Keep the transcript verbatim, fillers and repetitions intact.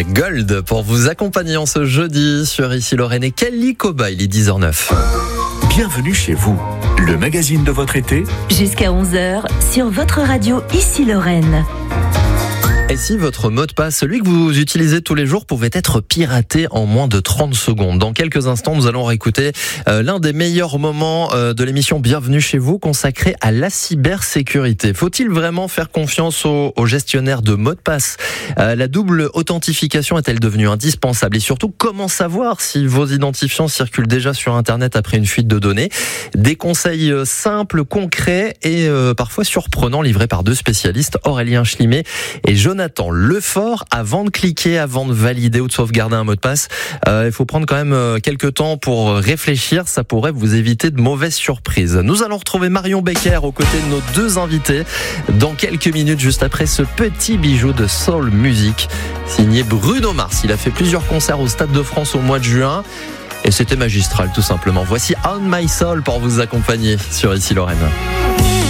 Gold pour vous accompagner en ce jeudi sur Ici Lorraine et Kelly Coba, il est dix heures zéro neuf. Bienvenue chez vous, le magazine de votre été. Jusqu'à onze heures sur votre radio Ici Lorraine. Et si votre mot de passe, celui que vous utilisez tous les jours, pouvait être piraté en moins de trente secondes? Dans quelques instants, nous allons réécouter euh, l'un des meilleurs moments euh, de l'émission Bienvenue chez vous, consacré à la cybersécurité. Faut-il vraiment faire confiance aux, aux gestionnaires de mots de passe? euh, La double authentification est-elle devenue indispensable? Et surtout, comment savoir si vos identifiants circulent déjà sur Internet après une fuite de données? Des conseils euh, simples, concrets et euh, parfois surprenants livrés par deux spécialistes, Aurélien Schlimet et Jonathan Lefort. Avant de cliquer, avant de valider ou de sauvegarder un mot de passe, euh, il faut prendre quand même euh, quelques temps pour réfléchir. Ça pourrait vous éviter de mauvaises surprises. Nous allons retrouver Marion Becker aux côtés de nos deux invités dans quelques minutes, juste après ce petit bijou de soul music signé Bruno Mars. Il a fait plusieurs concerts au Stade de France au mois de juin et c'était magistral tout simplement. Voici On My Soul pour vous accompagner sur Ici Lorraine.